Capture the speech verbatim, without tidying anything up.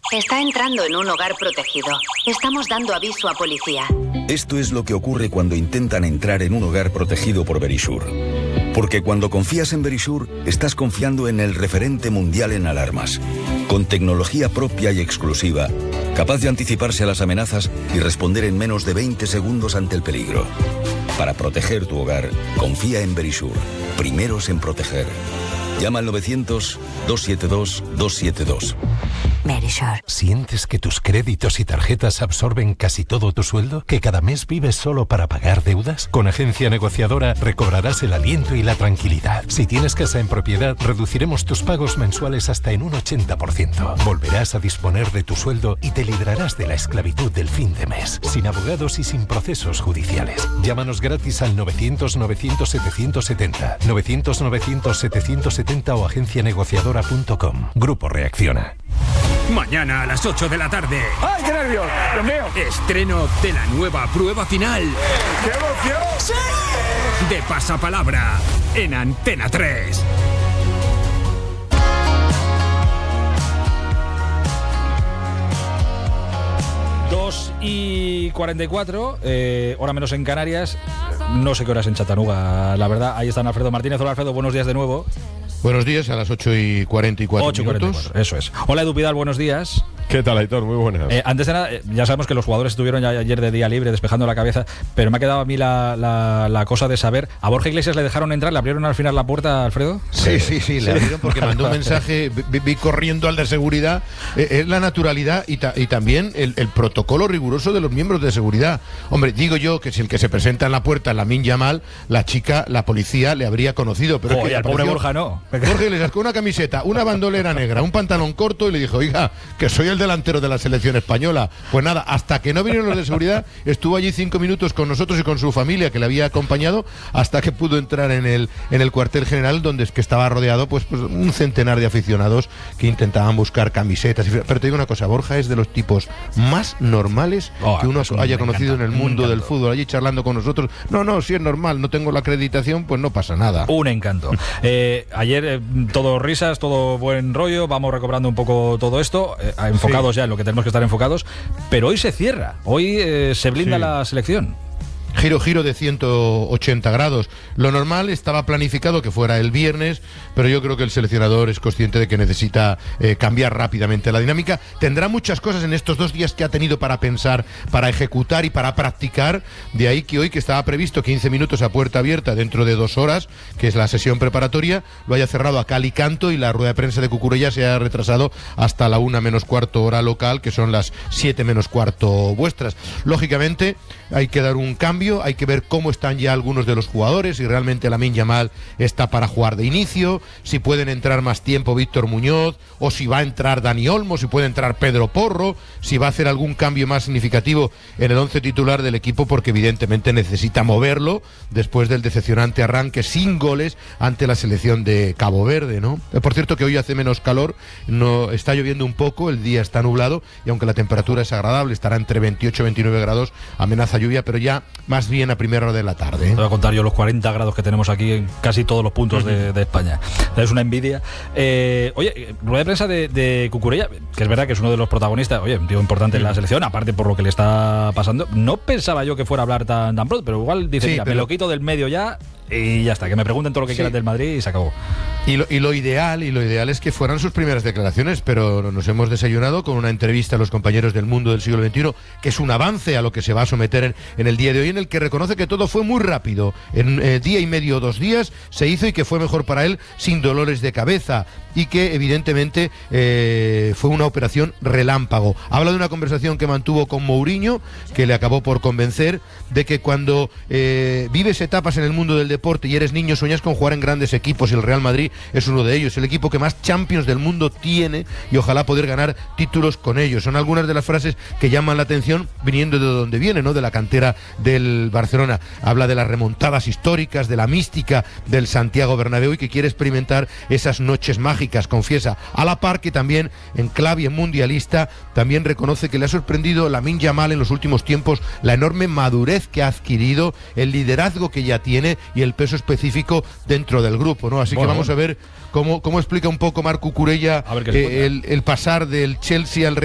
Está entrando en un hogar protegido. Estamos dando aviso a policía. Esto es lo que ocurre cuando intentan entrar en un hogar protegido por Verisure. Porque cuando confías en Verisure, estás confiando en el referente mundial en alarmas. Con tecnología propia y exclusiva, capaz de anticiparse a las amenazas y responder en menos de veinte segundos ante el peligro. Para proteger tu hogar, confía en Verisure. Primeros en proteger. Llama al novecientos, dos siete dos, dos siete dos. Verisure. ¿Sientes que tus créditos y tarjetas absorben casi todo tu sueldo? ¿Que cada mes vives solo para pagar deudas? Con Agencia Negociadora recobrarás el aliento y la tranquilidad. Si tienes casa en propiedad, reduciremos tus pagos mensuales hasta en un ochenta por ciento. Volverás a disponer de tu sueldo y te librarás de la esclavitud del fin de mes, sin abogados y sin procesos judiciales. Llámanos gratis al novecientos, novecientos, setecientos setenta, novecientos, novecientos, setecientos setenta o agencia negociadora punto com. Grupo Reacciona. Mañana a las ocho de la tarde. ¡Ay, qué nervios! ¡Dios mío! Estreno de la nueva prueba final. ¡Qué emoción! ¡Sí! De Pasapalabra en Antena tres. dos y cuarenta y cuatro, eh, hora menos en Canarias. No sé qué horas en Chattanooga, la verdad. Ahí está Alfredo Martínez. Hola, Alfredo, buenos días de nuevo. Buenos días, a las ocho y cuarenta y cuatro ocho y cuarenta y cuatro, minutos. eso es. Hola, Edu Pidal, buenos días. ¿Qué tal, Aitor? Muy buenas. Eh, antes de nada, eh, ya sabemos que los jugadores estuvieron ya ayer de día libre despejando la cabeza, pero me ha quedado a mí la, la, la cosa de saber, ¿a Borja Iglesias le dejaron entrar? ¿Le abrieron al final la puerta, Alfredo? Sí, sí, sí, le abrieron porque mandó un mensaje, vi, vi corriendo al de seguridad. Eh, es la naturalidad y, ta, y también el, el protocolo riguroso de los miembros de seguridad. Hombre, digo yo que si el que se presenta en la puerta es Lamine Yamal, la chica, la policía le habría conocido. Pero oh, es que y al pobre Borja no. Borja Iglesias con una camiseta, una bandolera negra, un pantalón corto y le dijo, oiga, que soy el delantero de la selección española. Pues nada, hasta que no vinieron los de seguridad, estuvo allí cinco minutos con nosotros y con su familia que le había acompañado hasta que pudo entrar en el, en el cuartel general, donde es que estaba rodeado pues, pues un centenar de aficionados que intentaban buscar camisetas. Pero te digo una cosa, Borja es de los tipos más normales oh, que uno haya conocido encanta, en el mundo del fútbol, allí charlando con nosotros. No, no, si es normal, no tengo la acreditación, pues no pasa nada. Un encanto. eh, ayer eh, todo risas, todo buen rollo, vamos recobrando un poco todo esto, eh, enfocados sí. ya en lo que tenemos que estar enfocados, pero hoy se cierra, hoy eh, se blinda sí. la selección. Giro, giro de ciento ochenta grados. Lo normal estaba planificado que fuera el viernes, pero yo creo que el seleccionador es consciente de que necesita eh, cambiar rápidamente la dinámica. Tendrá muchas cosas en estos dos días que ha tenido para pensar, para ejecutar y para practicar. De ahí que hoy, que estaba previsto quince minutos a puerta abierta dentro de dos horas, que es la sesión preparatoria, lo haya cerrado a cal y canto y la rueda de prensa de Cucurella se ha retrasado hasta la una menos cuarto hora local, que son las siete menos cuarto vuestras. Lógicamente hay que dar un cambio. Hay que ver cómo están ya algunos de los jugadores, si realmente Lamine Yamal está para jugar de inicio, si pueden entrar más tiempo Víctor Muñoz, o si va a entrar Dani Olmo, si puede entrar Pedro Porro, si va a hacer algún cambio más significativo en el once titular del equipo, porque evidentemente necesita moverlo después del decepcionante arranque sin goles ante la selección de Cabo Verde, ¿no? Por cierto que hoy hace menos calor, no está lloviendo un poco, el día está nublado y aunque la temperatura es agradable, estará entre veintiocho y veintinueve grados, amenaza lluvia, pero ya más bien a primera hora de la tarde. ¿eh? Te voy a contar yo los cuarenta grados que tenemos aquí en casi todos los puntos uh-huh. de, de España. Es una envidia. Eh, oye, rueda de prensa de, de Cucurella, que es verdad que es uno de los protagonistas, oye, un tío importante uh-huh. en la selección, aparte por lo que le está pasando. No pensaba yo que fuera a hablar tan, tan pronto, pero igual dice, sí, mira, pero... me lo quito del medio ya y ya está, que me pregunten todo lo que sí. quieran del Madrid y se acabó. Y lo, y lo ideal y lo ideal es que fueran sus primeras declaraciones, pero nos hemos desayunado con una entrevista a los compañeros del Mundo del siglo veintiuno, que es un avance a lo que se va a someter en, en el día de hoy, en el que reconoce que todo fue muy rápido. En eh, día y medio o dos días se hizo y que fue mejor para él sin dolores de cabeza y que evidentemente eh, fue una operación relámpago. Habla de una conversación que mantuvo con Mourinho, que le acabó por convencer de que cuando eh, vives etapas en el mundo del deporte y eres niño, sueñas con jugar en grandes equipos y el Real Madrid es uno de ellos, el equipo que más Champions del mundo tiene y ojalá poder ganar títulos con ellos. Son algunas de las frases que llaman la atención viniendo de donde viene, ¿no? De la cantera del Barcelona. Habla de las remontadas históricas, de la mística del Santiago Bernabéu y que quiere experimentar esas noches mágicas, confiesa. A la par que también en clave mundialista también reconoce que le ha sorprendido Lamine Yamal en los últimos tiempos la enorme madurez que ha adquirido, el liderazgo que ya tiene y el peso específico dentro del grupo, ¿no? Así bueno, que vamos bueno. a ver cómo, cómo explica un poco Marc Cucurella eh, el, el pasar del Chelsea al Real